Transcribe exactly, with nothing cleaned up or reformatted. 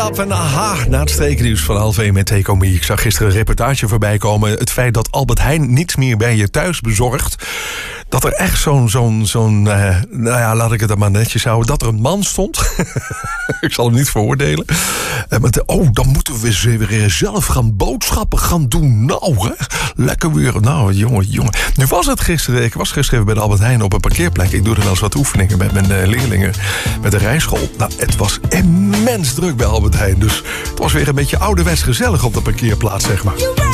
En aha, na het streeknieuws van half één met Take On Me. Ik zag gisteren een reportage voorbij komen. Het feit dat Albert Heijn niets meer bij je thuis bezorgt. Dat er echt zo'n, zo'n, zo'n uh, nou ja, laat ik het dan maar netjes houden. Dat er een man stond. Ik zal hem niet veroordelen. Uh, met, oh, dan moeten we weer zelf gaan boodschappen gaan doen. Nou, hè. Lekker weer. Nou, jongen, jongen. Nu was het gisteren. Ik was gisteren bij de Albert Heijn op een parkeerplek. Ik doe er wel eens wat oefeningen met mijn uh, leerlingen. Met de rijschool. Nou, het was immens druk bij Albert Heijn. Dus het was weer een beetje ouderwets gezellig op de parkeerplaats, zeg maar.